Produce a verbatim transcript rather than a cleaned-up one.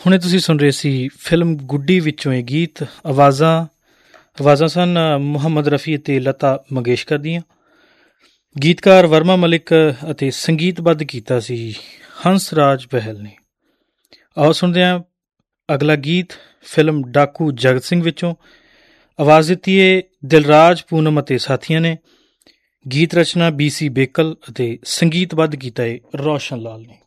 ਹੁਣੇ ਤੁਸੀਂ ਸੁਣ ਰਹੇ ਸੀ ਫਿਲਮ ਗੁੱਡੀ ਵਿੱਚੋਂ ਇਹ ਗੀਤ। ਆਵਾਜ਼ਾਂ ਆਵਾਜ਼ਾਂ ਸਨ ਮੁਹੰਮਦ ਰਫੀ ਅਤੇ ਲਤਾ ਮੰਗੇਸ਼ਕਰ ਦੀਆਂ। ਗੀਤਕਾਰ ਵਰਮਾ ਮਲਿਕ ਅਤੇ ਸੰਗੀਤਬੱਧ ਕੀਤਾ ਸੀ ਹੰਸ ਰਾਜ ਬਹਿਲ ਨੇ। ਆਓ ਸੁਣਦੇ ਹਾਂ ਅਗਲਾ ਗੀਤ ਫਿਲਮ ਡਾਕੂ ਜਗਤ ਸਿੰਘ ਵਿੱਚੋਂ। ਆਵਾਜ਼ ਦਿੱਤੀ ਹੈ ਦਿਲਰਾਜ ਪੂਨਮ ਅਤੇ ਸਾਥੀਆਂ ਨੇ। ਗੀਤ ਰਚਨਾ ਬੀ ਸੀ ਬੇਕਲ ਅਤੇ ਸੰਗੀਤਬੱਧ ਕੀਤਾ ਹੈ ਰੌਸ਼ਨ ਲਾਲ ਨੇ।